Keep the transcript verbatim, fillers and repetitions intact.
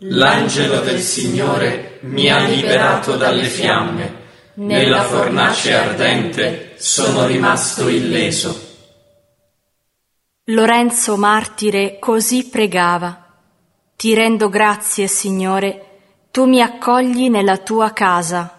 L'angelo del Signore mi ha liberato dalle fiamme. Nella fornace ardente sono rimasto illeso. Lorenzo martire così pregava: Ti rendo grazie, Signore, tu mi accogli nella tua casa.